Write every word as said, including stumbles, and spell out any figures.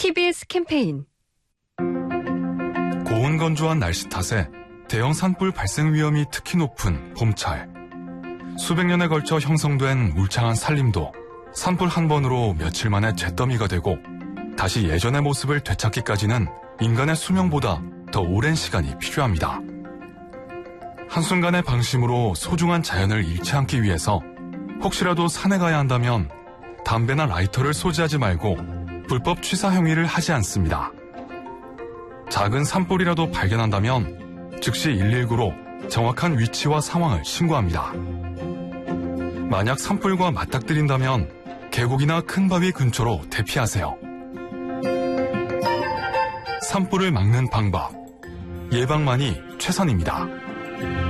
티비에스 캠페인. 고온 건조한 날씨 탓에 대형 산불 발생 위험이 특히 높은 봄철. 수백 년에 걸쳐 형성된 울창한 산림도 산불 한 번으로 며칠 만에 잿더미가 되고 다시 예전의 모습을 되찾기까지는 인간의 수명보다 더 오랜 시간이 필요합니다. 한순간의 방심으로 소중한 자연을 잃지 않기 위해서 혹시라도 산에 가야 한다면 담배나 라이터를 소지하지 말고 불법 취사 행위를 하지 않습니다. 작은 산불이라도 발견한다면 즉시 일일구로 정확한 위치와 상황을 신고합니다. 만약 산불과 맞닥뜨린다면 계곡이나 큰 바위 근처로 대피하세요. 산불을 막는 방법, 예방만이 최선입니다.